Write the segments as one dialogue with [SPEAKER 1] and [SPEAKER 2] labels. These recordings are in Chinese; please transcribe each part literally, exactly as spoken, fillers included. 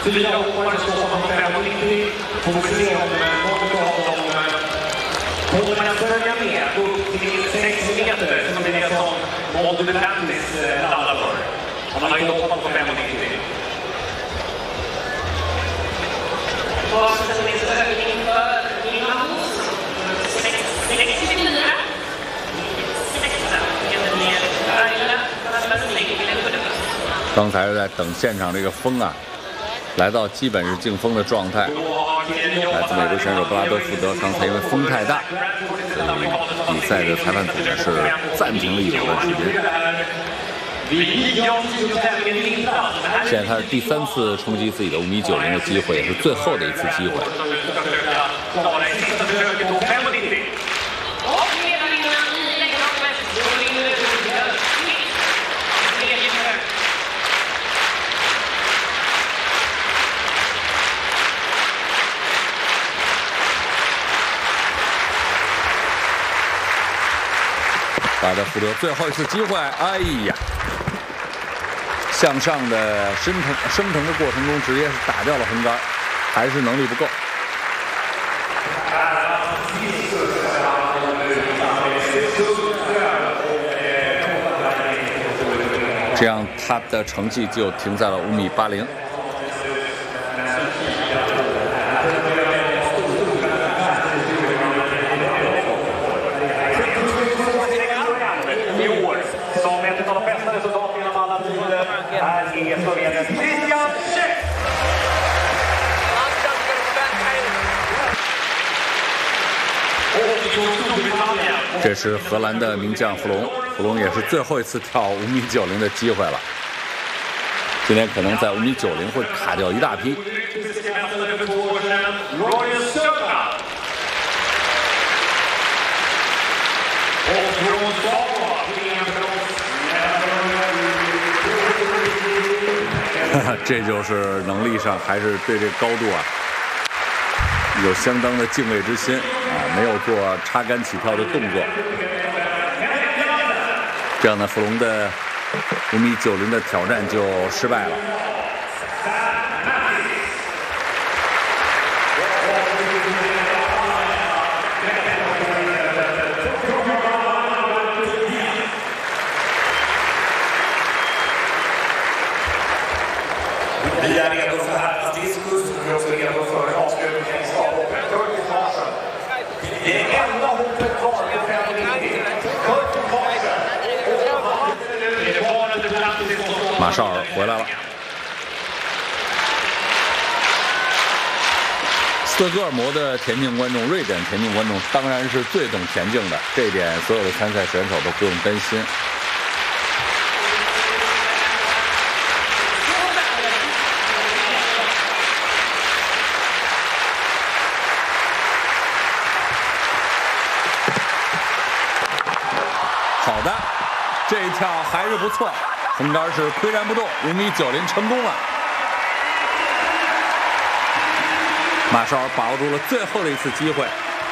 [SPEAKER 1] fyra år så har de fem nittio. Får vi se om någon av dem kommer att följa med upp till sex meter som är det som Molde Duplantis laddar för. Han har ju hoppat på fem nittio. Och sen finns det ökning för Nina Hos. sextiofyra. sextiofyra.
[SPEAKER 2] 刚才是在等现场这个风啊，来到基本是静风的状态。来自美国选手布拉德福德，刚才因为风太大，所以比赛的裁判组呢是暂停了一会儿的时间。现在他是第三次冲击自己的五米九零的机会，也是最后的一次机会。 巴德福德最后一次机会，哎呀，向上的升腾升腾的过程中，直接是打掉了横杆，还是能力不够。这样他的成绩就停在了五米八零。 这是荷兰的名将弗隆，弗隆也是最后一次跳五米九零的机会了。今天可能在五米九零会卡掉一大批。这就是能力上还是对这高度啊有相当的敬畏之心啊，没有做插杆起跳的动作。这样呢，弗隆的五米九零的挑战就失败了。
[SPEAKER 1] Vi är redo för herrarnas diskus. Vi är också redo för avslutningen i stavhoppet. Kurt Karlsson. Det är enda hoppet kvar med fem nittio. Kurt Karlsson. Det är bara under Duplantis som står.
[SPEAKER 2] 马绍尔回来了。斯德哥尔摩的田径观众、瑞典田径观众当然是最懂田径的，这一点所有的参赛选手都不用担心。 好的，这一跳还是不错，横杆是岿然不动，五米九零成功了。马绍尔把握住了最后的一次机会。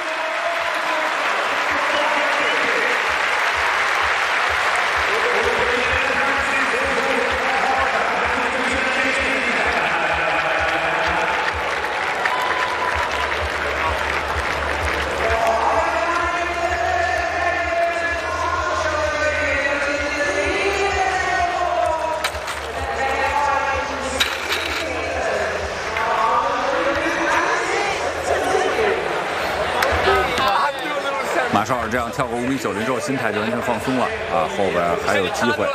[SPEAKER 2] 马绍尔这样跳过五米九零之后，心态就完全放松了啊，后边还有机会。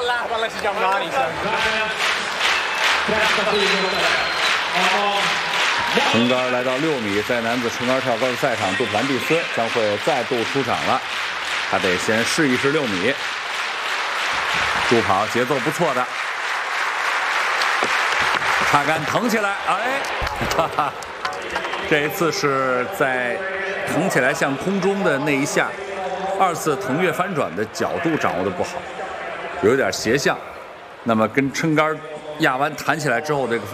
[SPEAKER 2] 横杆来到六米，在男子撑杆跳高的赛场，杜普兰蒂斯将会再度出场了。他得先试一试六米，助跑节奏不错的，插杆腾起来，哎，哈哈，这一次是在腾起来向空中的那一下，二次腾跃翻转的角度掌握的不好，有点斜向，那么跟撑杆压弯弹起来之后这个。